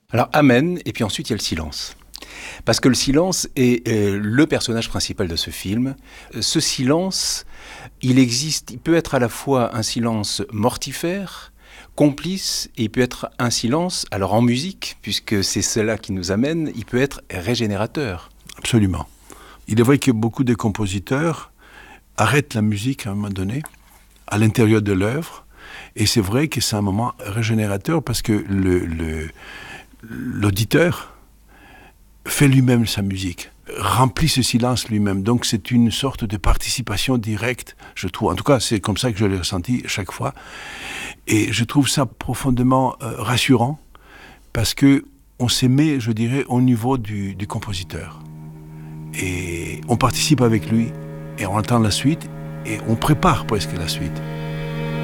Alors Amen, et puis ensuite il y a le silence. Parce que le silence est le personnage principal de ce film. Ce silence, il peut être à la fois un silence mortifère, complice, et il peut être un silence, alors en musique, puisque c'est cela qui nous amène, il peut être régénérateur. Absolument. Il est vrai que beaucoup de compositeurs arrêtent la musique à un moment donné, à l'intérieur de l'œuvre, et c'est vrai que c'est un moment régénérateur parce que l'auditeur fait lui-même sa musique, remplit ce silence lui-même. Donc c'est une sorte de participation directe, je trouve. En tout cas, c'est comme ça que je l'ai ressenti chaque fois. Et je trouve ça profondément rassurant parce que on se met, je dirais, au niveau du compositeur. Et on participe avec lui et on entend la suite et on prépare presque la suite.